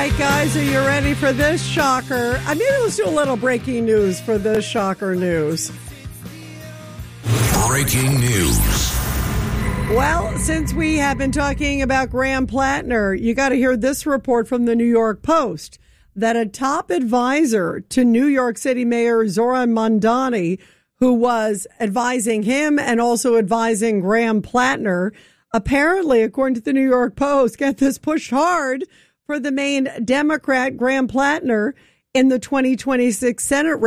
Right, guys, are you ready for this shocker? Maybe let's do a little breaking news for this shocker news. Breaking news. Well, since we have been talking about Graham Plattner, you got to hear this report from the New York Post that a top advisor to New York City Mayor Zohran Mamdani, who was advising him and also advising Graham Plattner, apparently, according to the New York Post, get this, pushed hard for the Maine Democrat Graham Plattner in the 2026 Senate race.